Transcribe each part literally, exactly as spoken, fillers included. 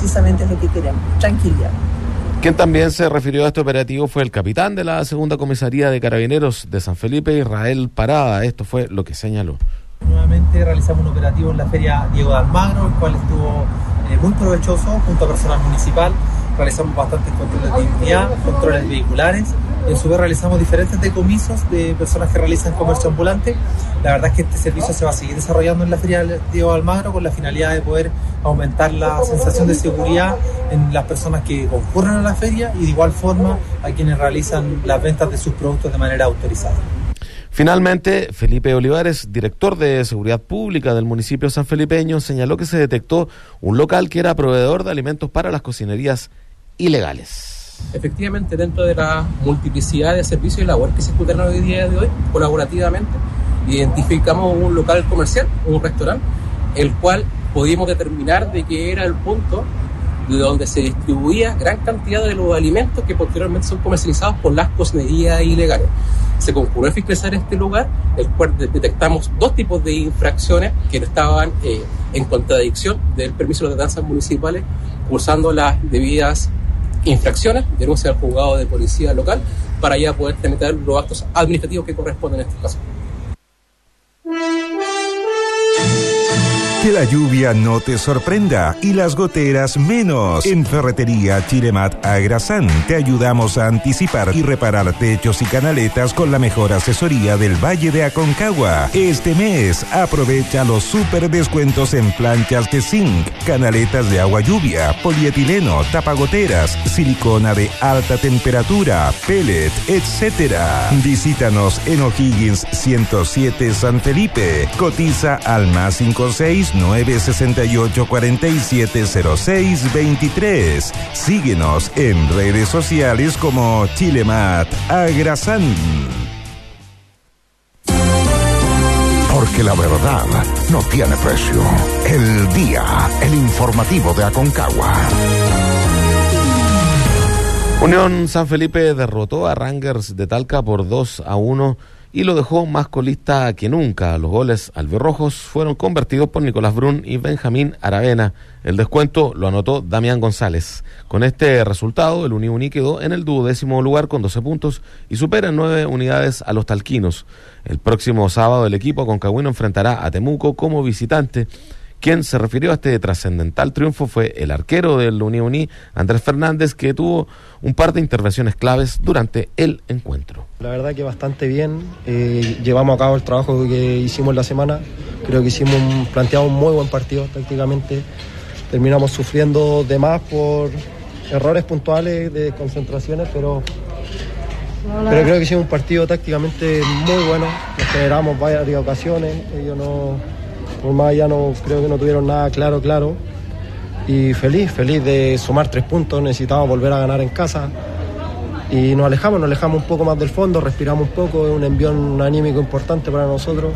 precisamente es lo que queremos, tranquilidad. Quien también se refirió a este operativo fue el capitán de la segunda comisaría de Carabineros de San Felipe, Israel Parada. Esto fue lo que señaló. Nuevamente realizamos un operativo en la feria Diego de Almagro, el cual estuvo eh, muy provechoso junto a personal municipal. Realizamos bastantes controles de identidad, controles vehiculares. Y en su vez realizamos diferentes decomisos de personas que realizan comercio ambulante. La verdad es que este servicio se va a seguir desarrollando en la feria Diego de Almagro con la finalidad de poder aumentar la sensación de seguridad en las personas que concurren a la feria y de igual forma a quienes realizan las ventas de sus productos de manera autorizada. Finalmente, Felipe Olivares, director de Seguridad Pública del municipio sanfelipeño, señaló que se detectó un local que era proveedor de alimentos para las cocinerías ilegales. Efectivamente, dentro de la multiplicidad de servicios y labores que se ejecutan hoy día de hoy, colaborativamente, identificamos un local comercial, un restaurante, el cual pudimos determinar de que era el punto de donde se distribuía gran cantidad de los alimentos que posteriormente son comercializados por las cocinerías ilegales. Se concurrió a fiscalizar este lugar, el cual detectamos dos tipos de infracciones que estaban eh, en contradicción del permiso de las ordenanzas municipales, cursando las debidas infracciones, denuncia al juzgado de policía local, para ya poder tramitar los actos administrativos que corresponden en este caso. Que la lluvia no te sorprenda y las goteras menos. En Ferretería Chilemat Agrasán te ayudamos a anticipar y reparar techos y canaletas con la mejor asesoría del Valle de Aconcagua. Este mes aprovecha los super descuentos en planchas de zinc, canaletas de agua lluvia, polietileno, tapagoteras, silicona de alta temperatura, pellet, etcétera. Visítanos en O'Higgins ciento siete San Felipe. Cotiza al más cinco seis nueve seis ocho cuatro siete cero seis veintitrés. Síguenos en redes sociales como Chilemat Agrasán. Porque la verdad no tiene precio. El día, el informativo de Aconcagua. Unión San Felipe derrotó a Rangers de Talca por dos a uno y lo dejó más colista que nunca. Los goles albirrojos fueron convertidos por Nicolás Brun y Benjamín Aravena. El descuento lo anotó Damián González. Con este resultado, el Uni Uni quedó en el duodécimo lugar con doce puntos y supera en nueve unidades a los talquinos. El próximo sábado el equipo aconcagüino enfrentará a Temuco como visitante. Quien se refirió a este trascendental triunfo fue el arquero del Uni Uni, Andrés Fernández, que tuvo un par de intervenciones claves durante el encuentro. La verdad que bastante bien, eh, llevamos a cabo el trabajo que hicimos la semana, creo que hicimos un, planteamos un muy buen partido tácticamente, terminamos sufriendo de más por errores puntuales de concentraciones, pero, pero creo que hicimos un partido tácticamente muy bueno, nos generamos varias ocasiones, ellos no... Por más ya no creo que no tuvieron nada claro, claro. Y feliz, feliz de sumar tres puntos. Necesitábamos volver a ganar en casa. Y nos alejamos, nos alejamos un poco más del fondo, respiramos un poco, es un envión anímico importante para nosotros.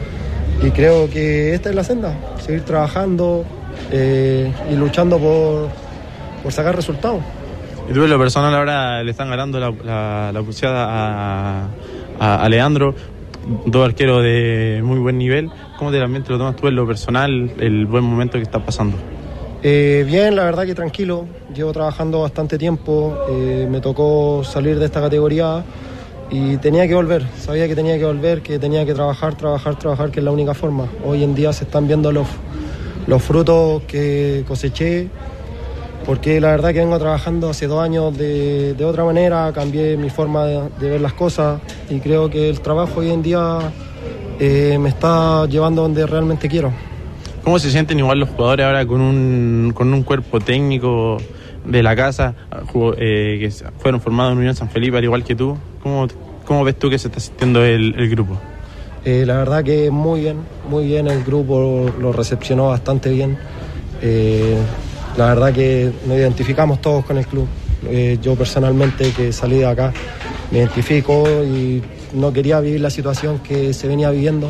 Y creo que esta es la senda, seguir trabajando eh, y luchando por, por sacar resultados. Y tú en lo personal ahora le están ganando la, la, la pulseada a, a, a Leandro. Dos arqueros de muy buen nivel. ¿Cómo te, también te lo tomas tú en lo personal, el buen momento que está pasando? Eh, bien, la verdad que tranquilo. Llevo trabajando bastante tiempo. Eh, me tocó salir de esta categoría y tenía que volver. Sabía que tenía que volver, que tenía que trabajar, trabajar, trabajar, que es la única forma. Hoy en día se están viendo los, los frutos que coseché, porque la verdad que vengo trabajando hace dos años de, de otra manera, cambié mi forma de, de ver las cosas y creo que el trabajo hoy en día eh, me está llevando donde realmente quiero. ¿Cómo se sienten igual los jugadores ahora con un, con un cuerpo técnico de la casa, eh, que fueron formados en Unión San Felipe al igual que tú? ¿Cómo, cómo ves tú que se está sintiendo el, el grupo? Eh, la verdad que muy bien, muy bien, el grupo lo recepcionó bastante bien. Eh, La verdad que nos identificamos todos con el club. Eh, yo personalmente, que salí de acá, me identifico y no quería vivir la situación que se venía viviendo.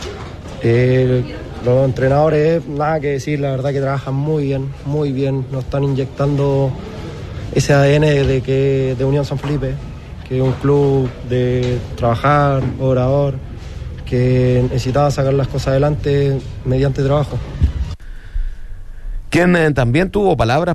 Eh, los entrenadores, nada que decir, la verdad que trabajan muy bien, muy bien. Nos están inyectando ese A D N de, que, de Unión San Felipe, que es un club de trabajar, orador, que necesitaba sacar las cosas adelante mediante trabajo. Quien eh, también tuvo palabras